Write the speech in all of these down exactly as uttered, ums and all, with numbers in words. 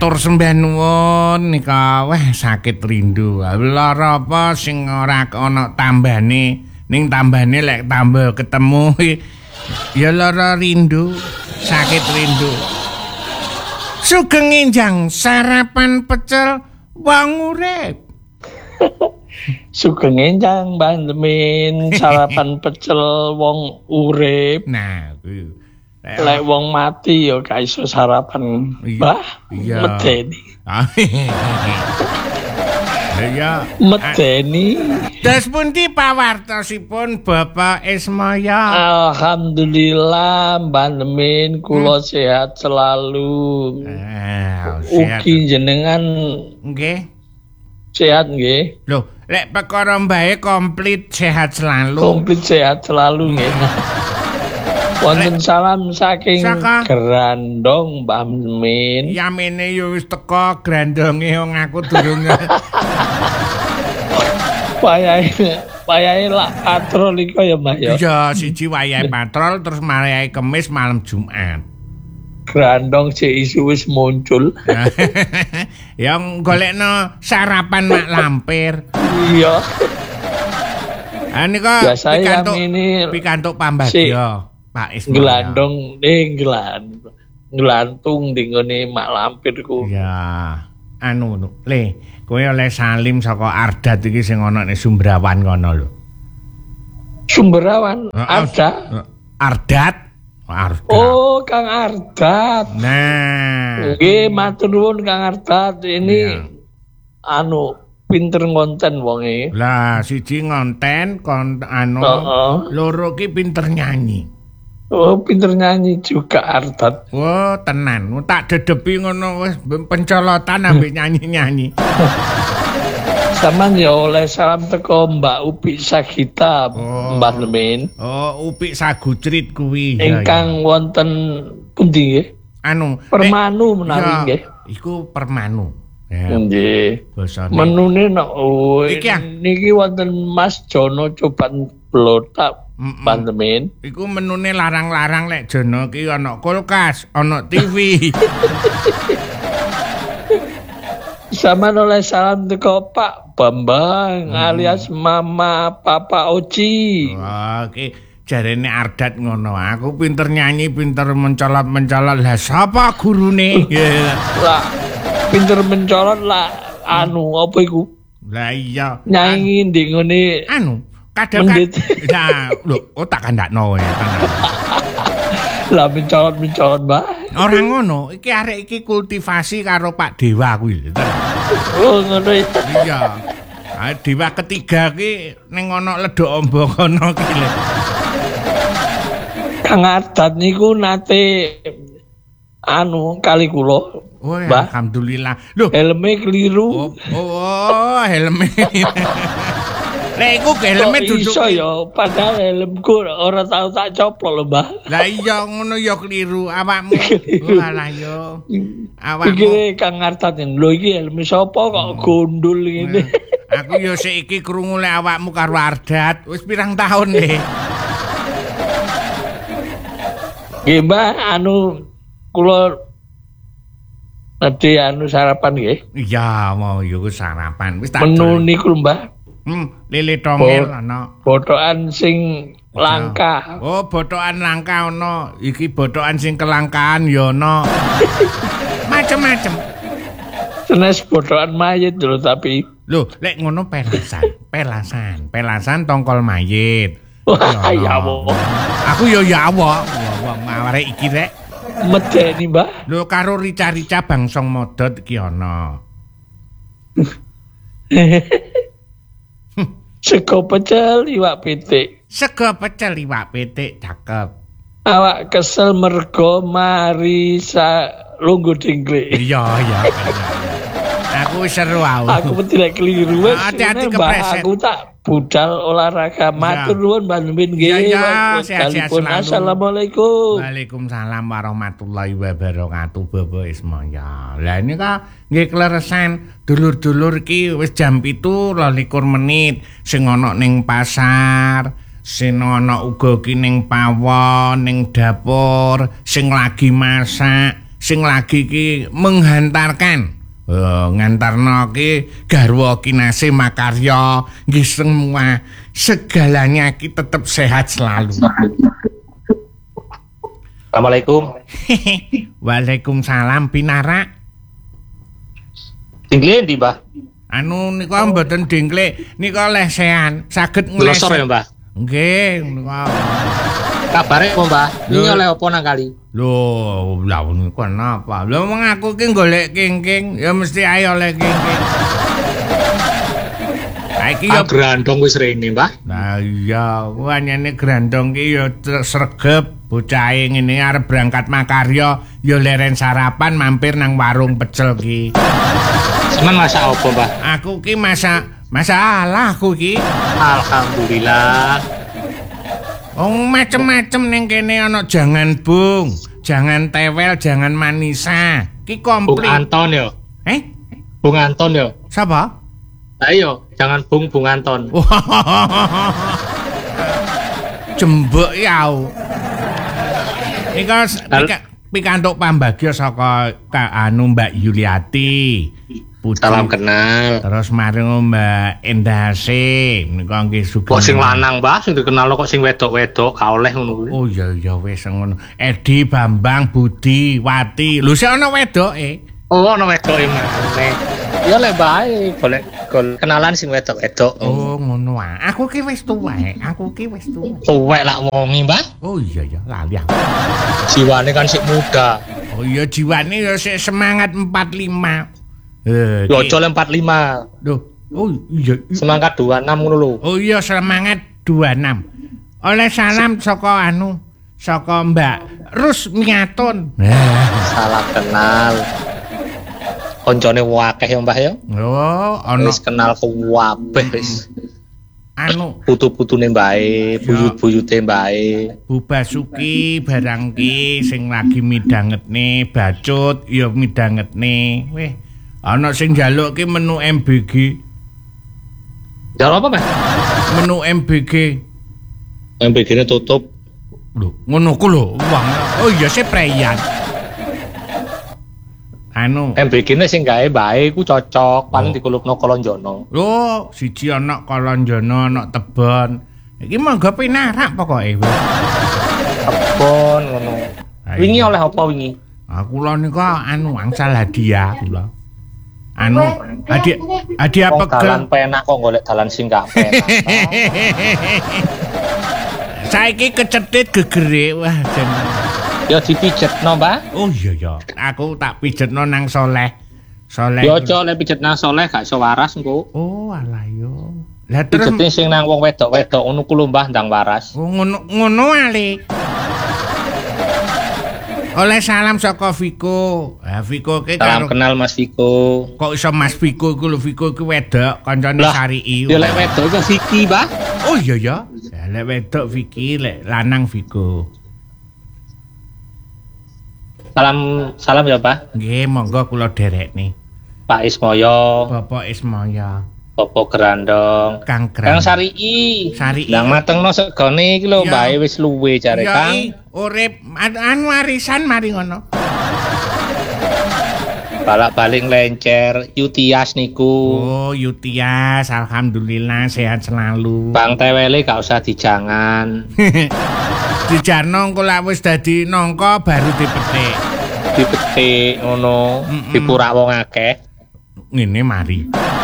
matur sembah nuwun nika weh sakit rindu. Lara apa sing ora ana tambane, ning tambane lek tambah ketemu ya lara rindu, sakit rindu. Sugeng enjang sarapan pecel wong urip. Sugeng enjang bandemin sarapan pecel wong urip. Nah, kuwi lek wong mati ya gak iso sarapan. Bah, iya. Medeni. Ya, medeni. Das pundi pawartosipun Bapak Ismaya? Alhamdulillah bandemin kula hmm. sehat selalu. Ah, sehat. Ugi jenengan nggih. Sehat nggih. Loh, lek perkara mbae komplit sehat selalu. Komplit sehat selalu nggih. Wonten salam saking Saka. Grandong Mbah Min. Yamene yo wis teko grandonge wong aku durung. Wayahe wayahe lak patrol iku ya Mbah ya. Iya, siji wayahe patrol terus wayahe Kamis malam Jumat. Grandong sik isu wis muncul. Yang golekno sarapan mak lampir. Iya. Anika pikantuk ini pikantuk pambagya. Pak Ismail. Gelandong ning gelandong. Nglantung ning ngene mak lampirku. Ya. Anu le, kowe oleh salim saka Ardat iki sing ana ning Sumbrawan kono lho. Sumbrawan ada? Ardat. Ardat. Oh, Kang Ardat. Nah. Nggih, matur nuwun Kang Ardat. Ini ya. Anu pinter ngonten wonge. Lah, siji ngonten kon anu uh -uh. loro ki pinter nyanyi. Oh, pinter nyanyi juga Ardat. Oh, tenan. Tak dedepi ngono wis pencolotan ambek nyanyi-nyanyi. Saman ya oleh salam teko Mbak Upi Sagita, oh. Mbah Lemin. Oh, Upi Sagucrit kuwi. Ingkang wonten pundi nggih? Anu, Permanu menawi nggih. Iku Permanu. Ya. Nggih. Menune no, oh, iki niki wonten Mas Jono Coban Blotak. Bantemin. Iku menune larang-larang lek Jono ki ana kulkas, ana T V. Sama oleh salam teko Pak Bambang hmm. alias Mama Papa Oci. Wah, ki jarene Ardat ngono. Aku pinter nyanyi, pinter mencolot-mencolot. Lah sapa gurune? Lah pinter mencolot lah anu apa iku? Lah iya. Nyanyi ndek ngene anu kadang-kadang nah, lho, oh tak kandakno ya. Lah mencolot-mencolot, Mbak. Ora ngono, iki arek iki kultivasi karo Pak Dewa kuwi. Oh, ngono ya. Iya. Ah, Dewa ketiga ki ning ono ledok ombo kono ki lho. Kang Ardat niku nate anu kali kula. Oh, ya, alhamdulillah. Lho, helme keliru. Oh, oh, oh helme. Lek iku helme duduk iso ya, padahal helmku ora tau tak coplok lho, Mbah. Lah iya ngono ya keliru awakmu. Walah yo. Awakmu. Iki Kang Ardat lho iki helme sapa kok gondol ngene. Aku yo sik iki krungu lek awakmu karo Ardat wis pirang tahun nggih. Nggih, Mbah, anu kula Ade anu sarapan nggih. Iya, mau yo sarapan. Wis tak menu niku, Mbah. Hmm, lele tongel ana. Botokan sing langka. Oh, botokan langka ana. Iki botokan sing kelangkaan ya ana. Macem-macem. Senes botokan mayit lho tapi. Lho, lek ngono pelasan, pelasan, pelasan tongkol mayit. Wah, ya Allah. Aku yo ya Allah. Wong arek iki rek medeni, Mbah. Lho karo rica-rica bangsong modot iki ana. Sego pecel iwak pitik. Sego pecel iwak pitik cakep. Awak kesel mergo mari sa lungguh dingklik. Iya, iya. Aku seru aku. Aku tidak keliru. Hati-hati kepreset. Aku tak budal olahraga. Matur nuwun Mbah Min nggih. Ya, sehat-sehat selalu. Assalamualaikum. Waalaikumsalam warahmatullahi wabarakatuh, Bapak Ismaya. Lah ini ka nggih kleresan dulur-dulur ki wis jam pitu likur menit sing ana ning pasar, sing ana uga ki ning pawon, ning dapur, sing lagi masak, sing lagi ki menghantarkan uh, ngantarno ki garwa kinase makarya nggih semua segalanya ki tetap sehat selalu. Assalamualaikum. Waalaikumsalam Pinara. Dingle ndi, Mbah? Anu nika mboten dingle, nika lesehan, saged ngleset. Glosor ya, Mbah? Nggih, nika. Kabare apa, Mbah? Ini oleh apa nang kali? Loh, lha niku napa? Lha wong aku ki golek kengking, ya mesti ayo oleh kengking. Saiki ya grandong wis rene, Mbah. Nah iya, wanyane grandong ki ya sregep. Bocah ngene arep berangkat makarya, ya leren sarapan mampir nang warung pecel ki. Semen masak apa, Mbah? Aku ki masak, masalah aku ki. Alhamdulillah. Oh, macem-macem ning kene ana jangan bung, jangan tewel, jangan manisa. Ki komplit. Bung Anton yo. Eh? Bung Anton yo. Sapa? Ayo, jangan bung Bung Anton. Jembek yau. Nika pikantuk pambagya saka anu Mbak Yuliati. Puji. Salam kenal. Terus maring Mbak Endase nika nggih sugeng. Kok sing lanang, Mbah, sing dikenal kok sing wedok-wedok ka oleh ngono kuwi. Oh iya iya wis ngono. Edi, Bambang, Budi, Wati. Lho sik ana wedoke. Oh, ana wedoke maneh. Ya lek bae golek golek kenalan sing wedok-wedok. Oh, ngono ah. Aku ki wis tuwek, aku ki wis tuwek. Tuwek lak wongi, Mbah. Oh iya ya, lali aku. Jiwane kan sik muda. Oh iya jiwane ya sik semangat empat lima. Eh, yo aja empat lima. Loh, oh iya. Semangat dua enam ngono lho. Oh iya semangat dua enam. Oleh salam saka anu, saka Mbak Rusmiatun. Salam kenal. Koncone wakeh ya, Mbah ya. Oh, ana wis kenal kabeh wis. Anu putu-putune mbae, buyut-buyute mbae. Bu Basuki barang ki sing lagi midangetne bacut ya midangetne. Weh, ana sing njaluk ki menu M B G. Njaluk apa, Mas? Menu M B G. M B G-ne tutup. Lho, ngono ku lho, wong. Oh iya sih preyan. Anu M B G-ne sing gawe bae ku cocok, paling dikulupno Kolonjono. Lho, siji ana Kolonjono, ana Tebon. Iki monggo pinarak pokoke. Tebon ngono. Wingi oleh apa wingi? Aku lho nika anu angsal hadiah kula. Anu hadiah hadiah pegel. Dalan penak kok golek dalan sing gak penak. Saiki kecetit gegere wah jen. Ya dipijetno, Mbah. Oh iya ya, aku tak pijetno nang Soleh. Soleh. Ya aja lek pijet nang Soleh gak iso waras engko. Oh alah yo. Lah terus pijete sing nang wong wedok-wedok ngono ku lho, Mbah, ndang waras. Oh ngono ngono ale. Oleh salam saka Viko. Ah Viko ki Salam kenal Mas Viko. Kok iso Mas Viko iku lho, Viko iku wedok kancane Sarii. Ya lek wedok iku Viki, Mbah. Oh iya ya. Lek wedok Viki, lek lanang Viko. Salam salam ya, Pak. Nggih, monggo kula derekne. Pak Ismoyo, Bapak Ismoyo, Bapak Grandong, Kang Grandong. Kang Sarii. Sarii. Nang matengno segone iki lho, bae wis luwe jare Kang. Urip anu warisan mari ngono. Balak-balik lencer, Yutias niku. Oh, Yutias, alhamdulillah sehat selalu. Bang Tewele gak usah dijangan. Dijarno engko lak wis dadi nangka baru dipetik. Dipetik ngono, dipurak wong akeh. Ngene mari.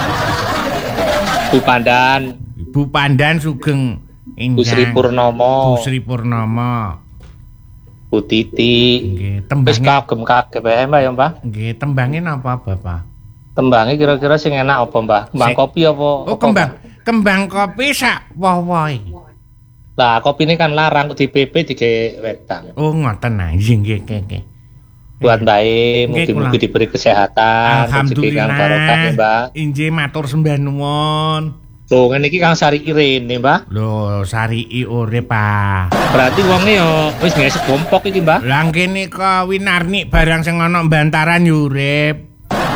Bu Pandan, Bu Pandan sugeng Bu Sri Purnomo, Bu Sri Purnomo, Bu Titi. Nggih, wis kagem-kagem bae, Mbah ya, Mbah. Nggih, tembange napa, Bapak? Tembange kira-kira sing enak apa, Mbah? Kembang si kopi apa? Oh, kembang. Kembang kopi sak woh-wohe. Lah, kopine kan larang di P P dige wedang. Oh, ngoten nah. Nggih, nggih, nggih. Buat bae, mugi-mugi diberi kesehatan, alhamdulillah, barokah, Mbah. Injih matur sembah nuwun. Lho, ngene iki Kang Sari Irene, Mbah. Lho, Sari I urip, Pak. Berarti wonge yo wis gawe segompok iki, Mbah. Lah kene kok winarni barang sing ana Bantaran urip.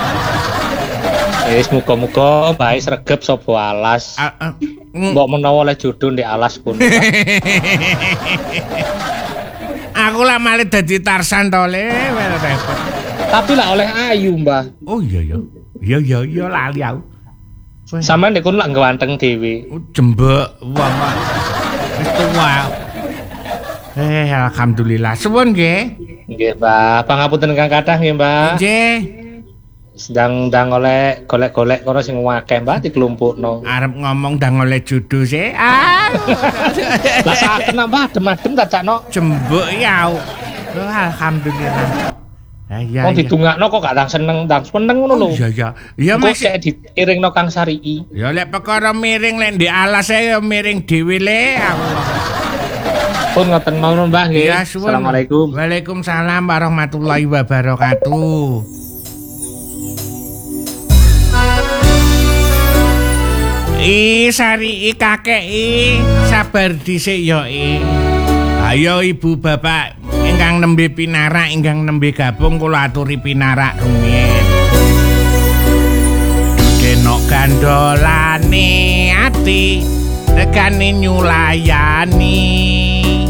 Wis muga-muga bae sregep sapa alas. Mbok menawa oleh jodoh ndek alas pun. Aku lah malah dadi Tarsan to le. Tapi lah oleh ayu, Mbah. Oh iya ya. Iya iya iya lali aku. Sampeyan nek kono lak ganteng dhewe. Oh, jembek wong. Wis tuwa. Eh alhamdulillah. Suwun nggih. Nggih, Mbah. Pangapunten kang kathah nggih, Mbah. Nggih. Sedang ndang oleh golek-golek kono sing akeh, Mbah, dikelumpukno. Arep ngomong ndang oleh judul sih. Ah. Lah saken Mbah, adem-adem tak cakno. Jembek ya. Alhamdulillah. Ah iya. Wong didungakno kok gak ndang seneng, ndang seneng ngono lho. Iya iya. Ya Mas cek diiringno Kang Sarii. Ya lek perkara miring lek ndek alas ya miring dhewe le aku. Pun ngoten mawon Mbah nggih. Ya, Assalamualaikum. Waalaikumsalam warahmatullahi wabarakatuh. I Sari i kakek i sabar dhisik yo i. Ayo ibu bapak ingkang nembe pinarak ingkang nembe gabung kula aturi pinarak rumiyin. Denok gandolane ati regane nyulayani.